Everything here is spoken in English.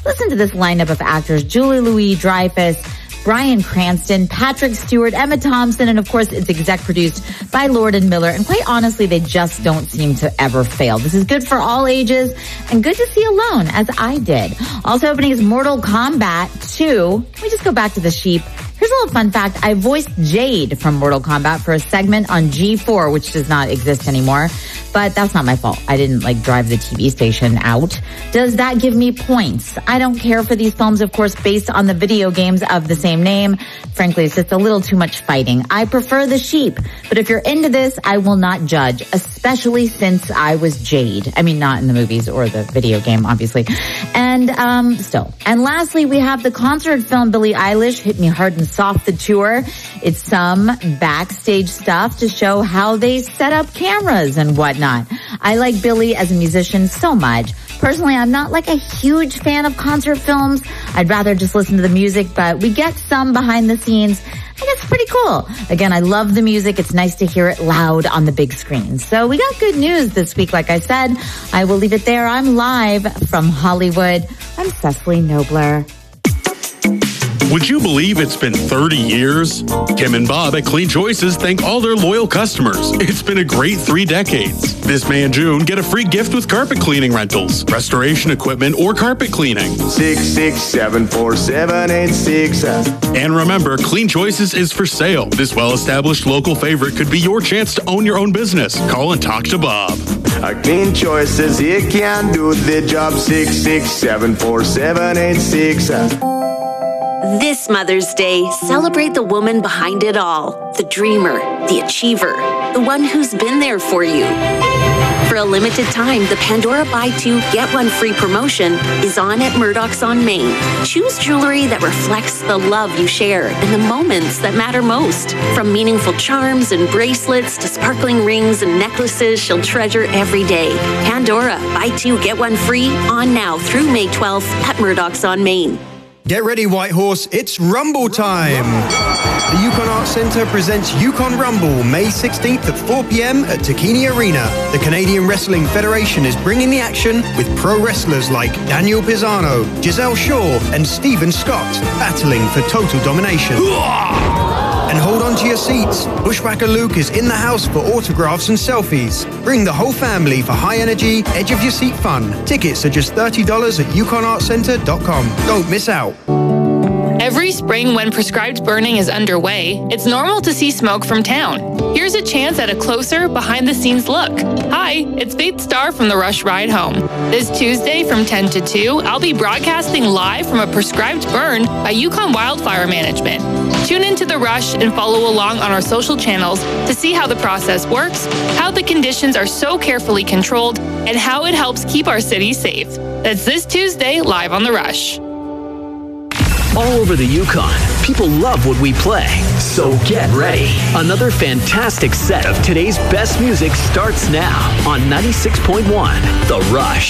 Listen to this lineup of actors: Julie Louis-Dreyfus, Bryan Cranston, Patrick Stewart, Emma Thompson, and of course it's exec produced by Lord and Miller. And quite honestly, they just don't seem to ever fail. This is good for all ages and good to see alone, as I did. Also opening is Mortal Kombat 2. Let me just go back to the sheep. Here's a little fun fact. I voiced Jade from Mortal Kombat for a segment on G4, which does not exist anymore. But that's not my fault. I didn't drive the TV station out. Does that give me points? I don't care for these films, of course, based on the video games of the same name. Frankly, it's just a little too much fighting. I prefer the sheep. But if you're into this, I will not judge, especially since I was Jade. I mean, not in the movies or the video game, obviously. And, still. And lastly, we have the concert film Billie Eilish, Hit Me Hard and Soft, the tour. It's some backstage stuff to show how they set up cameras and whatnot. I like Billie as a musician so much. Personally, I'm not a huge fan of concert films. I'd rather just listen to the music, but we get some behind the scenes. I think it's pretty cool. Again, I love the music. It's nice to hear it loud on the big screen. So we got good news this week, like I said. I will leave it there. I'm live from Hollywood. I'm Cecily Nobler. Would you believe it's been 30 years? Kim and Bob at Clean Choices thank all their loyal customers. It's been a great 3 decades. This May and June, get a free gift with carpet cleaning rentals, restoration equipment, or carpet cleaning. 6674786. And remember, Clean Choices is for sale. This well-established local favorite could be your chance to own your own business. Call and talk to Bob. Clean Choices, he can do the job. 6674786. This Mother's Day, celebrate the woman behind it all. The dreamer, the achiever, the one who's been there for you. For a limited time, the Pandora Buy 2, Get 1 Free promotion is on at Murdoch's on Main. Choose jewelry that reflects the love you share and the moments that matter most. From meaningful charms and bracelets to sparkling rings and necklaces she'll treasure every day. Pandora Buy 2, Get 1 Free on now through May 12th at Murdoch's on Main. Get ready, Whitehorse, it's Rumble time! The Yukon Arts Centre presents Yukon Rumble, May 16th at 4 p.m. at Takini Arena. The Canadian Wrestling Federation is bringing the action with pro wrestlers like Daniel Pisano, Giselle Shaw, and Steven Scott battling for total domination. And hold on to your seats. Bushwhacker Luke is in the house for autographs and selfies. Bring the whole family for high energy, edge of your seat fun. Tickets are just $30 at yukonartcenter.com. Don't miss out. Every spring when prescribed burning is underway, it's normal to see smoke from town. Here's a chance at a closer, behind-the-scenes look. Hi, it's Faith Starr from The Rush Ride Home. This Tuesday from 10 to 2, I'll be broadcasting live from a prescribed burn by Yukon Wildfire Management. Tune into The Rush and follow along on our social channels to see how the process works, how the conditions are so carefully controlled, and how it helps keep our city safe. That's this Tuesday, live on The Rush. All over the Yukon, people love what we play. So get ready. Another fantastic set of today's best music starts now on 96.1 The Rush.